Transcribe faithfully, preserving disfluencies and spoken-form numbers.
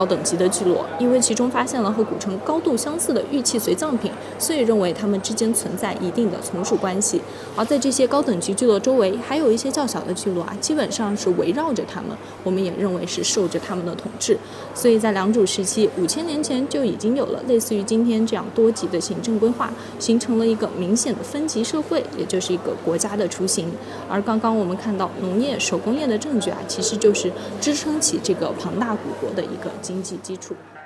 高等级的聚落，因为其中发现了和古城高度相似的玉器随葬品，所以认为它们之间存在一定的从属关系。而在这些高等级聚落周围，还有一些较小的聚落啊，基本上是围绕着它们，我们也认为是受着他们的统治。所以在良渚时期，五千年前就已经有了类似于今天这样多级的行政规划，形成了一个明显的分级社会，也就是一个国家的雏形。而刚刚我们看到农业、手工业的证据啊，其实就是支撑起这个庞大古国的一个经济基础。